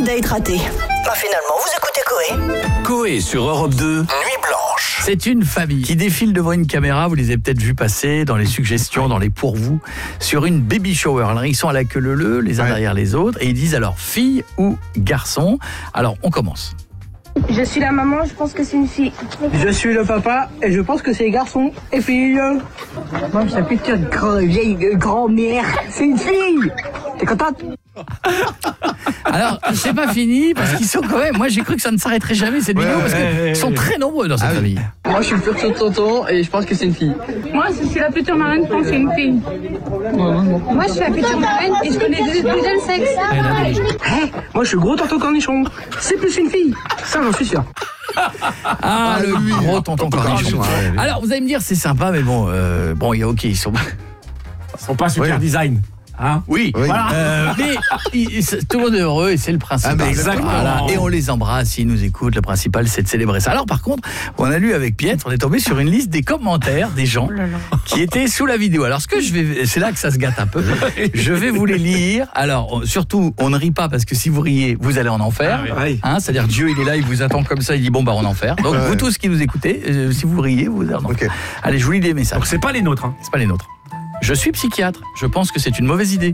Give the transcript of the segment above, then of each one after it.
date raté. Bah finalement, vous écoutez Coé. Coé sur Europe 2, Nuit Blanche. C'est une famille qui défile devant une caméra, vous les avez peut-être vus passer dans les suggestions, dans les pourvous, sur une baby shower. Alors ils sont à la queue leu-leu, les uns derrière les autres, et ils disent alors fille ou garçon. Alors on commence. Je suis la maman, je pense que c'est une fille. Je suis le papa et je pense que c'est garçon et fille. Moi, je suis putain de vieille grand-mère. C'est une fille. T'es contente? Alors, c'est pas fini parce qu'ils sont quand même. Moi, j'ai cru que ça ne s'arrêterait jamais cette vidéo parce qu'ils sont très nombreux dans cette famille. Moi, je suis le futur tonton et je pense que c'est une fille. Moi, je suis la future marraine, je pense que c'est une fille. Moi, je suis la future marraine et je connais deux deuxième sexe. Moi, je suis gros tonton cornichon. C'est plus une fille. Ça, j'en suis sûr. Ah, le gros tonton cornichon. Alors, vous allez me dire, c'est sympa, mais bon, ok, ils sont pas super design. Hein oui. Voilà. Mais tout le monde est heureux et c'est le principal. Exactement. Voilà. Et on les embrasse, ils nous écoutent. Le principal, c'est de célébrer ça. Alors par contre, on a lu avec Pietre, on est tombé sur une liste des commentaires des gens qui étaient sous la vidéo. Alors c'est là que ça se gâte un peu. Je vais vous les lire. Alors surtout, on ne rit pas parce que si vous riez, vous allez en enfer. Hein, c'est-à-dire Dieu, il est là, il vous attend comme ça, il dit bon bah en enfer. Donc vous tous qui nous écoutez, si vous riez, vous allez en enfer. Allez, je vous lis des messages. Donc c'est pas les nôtres. Hein. C'est pas les nôtres. Je suis psychiatre, je pense que c'est une mauvaise idée.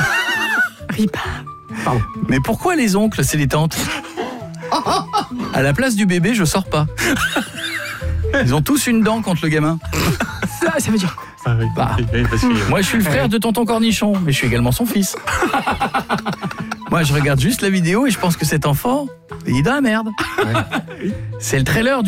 Pardon. Mais pourquoi les oncles, c'est les tantes? À la place du bébé, je sors pas. Ils ont tous une dent contre le gamin. Ça veut dire quoi? Moi, je suis le frère de tonton Cornichon, mais je suis également son fils. Moi, je regarde juste la vidéo et je pense que cet enfant, il est dans la merde. C'est le trailer du